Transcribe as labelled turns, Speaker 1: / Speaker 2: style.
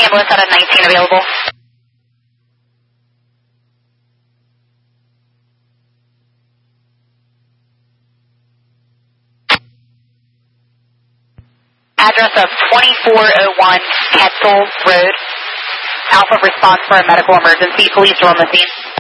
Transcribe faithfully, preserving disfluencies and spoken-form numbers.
Speaker 1: ambulance out of nineteen available. Address of twenty-four oh one Ketzel Road. Alpha response for a medical emergency. Police are on the scene.